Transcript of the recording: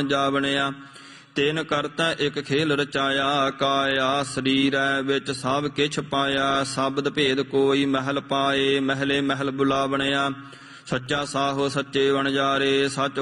ਜਾ ਬਣਿਆ। ਤਿਨ ਕਰਤਾ ਇਕ ਖੇਲ ਰਚਾਇਆ, ਕਾਇਆ ਸਰੀਰੈ ਵਿੱਚ ਸਭ ਕਿਛ ਪਾਇਆ। ਸ਼ਬਦ ਭੇਦ ਕੋਈ ਮਹਿਲ ਪਾਏ, ਮਹਿਲੇ ਮਹਿਲ ਬੁਲਾ ਬਣਿਆ। ਸੱਚਾ ਸਾਹੋ ਸੱਚੇ ਵਣਜਾਰੇ, ਸੱਚ